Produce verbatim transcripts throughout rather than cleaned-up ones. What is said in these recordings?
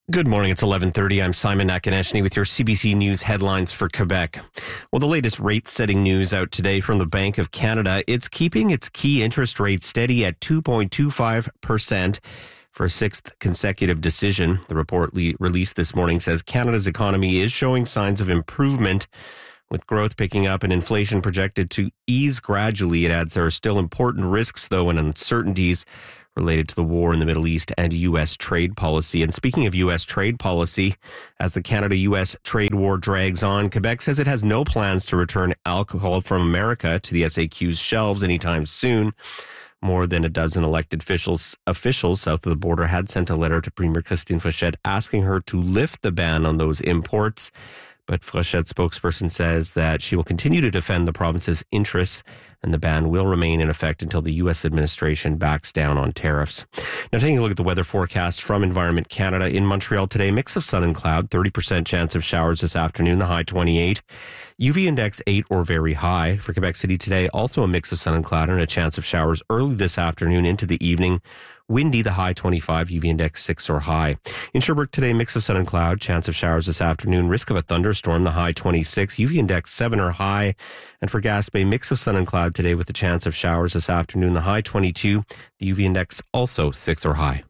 Good morning. It's eleven thirty. I'm Simon Nakaneshny with your C B C News headlines for Quebec. Well, the latest rate-setting news out today from the Bank of Canada. It's keeping its key interest rate steady at two point two five percent for a sixth consecutive decision. The report le- released this morning says Canada's economy is showing signs of improvement, with growth picking up and inflation projected to ease gradually. It adds there are still important risks, though, and uncertainties related to the war in the Middle East and U S trade policy. And speaking of U S trade policy, as the Canada-U S trade war drags on, Quebec says it has no plans to return alcohol from America to the S A Q's shelves anytime soon. More than a dozen elected officials, officials south of the border had sent a letter to Premier Christine Fréchette asking her to lift the ban on those imports. But Fréchette's spokesperson says that she will continue to defend the province's interests and the ban will remain in effect until the U S administration backs down on tariffs. Now, taking a look at the weather forecast from Environment Canada. In Montreal today, mix of sun and cloud, thirty percent chance of showers this afternoon, the high twenty-eight. U V index eight or very high. For Quebec City today, also a mix of sun and cloud and a chance of showers early this afternoon into the evening. Windy, the high twenty-five, U V index six or high. In Sherbrooke today, mix of sun and cloud, chance of showers this afternoon, risk of a thunderstorm, the high twenty-six, U V index seven or high. And for Gaspé, mix of sun and cloud today with a chance of showers this afternoon, the high twenty-two, the U V index also six or high.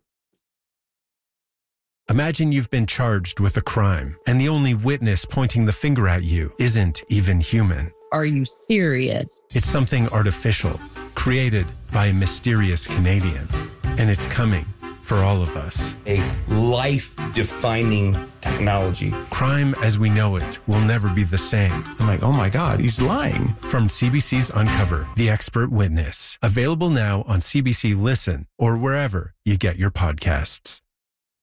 Imagine you've been charged with a crime and the only witness pointing the finger at you isn't even human. Are you serious? It's something artificial, created by a mysterious Canadian. And it's coming for all of us. A life-defining technology. Crime as we know it will never be the same. I'm like, oh my God, he's lying. From C B C's Uncover, The Expert Witness. Available now on C B C Listen or wherever you get your podcasts.